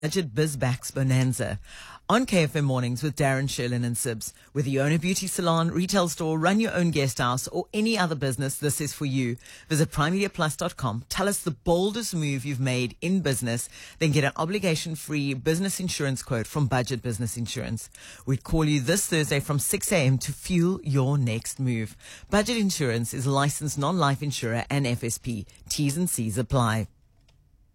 Budget BizBacks Bonanza on KFM Mornings with Darren, Sherlin and Sibs. Whether you own a beauty salon, retail store, run your own guest house or any other business, this is for you. Visit primemediaplus.com. Tell us the boldest move you've made in business, then get an obligation-free business insurance quote from Budget Business Insurance. We'd call you this Thursday from 6 a.m. to fuel your next move. Budget Insurance is a licensed non-life insurer and FSP. T's and C's apply.